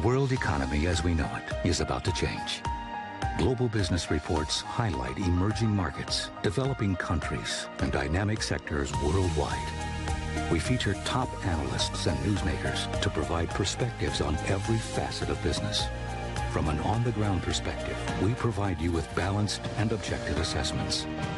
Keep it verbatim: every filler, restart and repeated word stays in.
world economy as we know it is about to change. Global business reports highlight emerging markets, developing countries, and dynamic sectors worldwide. We feature top analysts and newsmakers to provide perspectives on every facet of business. From an on-the-ground perspective, we provide you with balanced and objective assessments.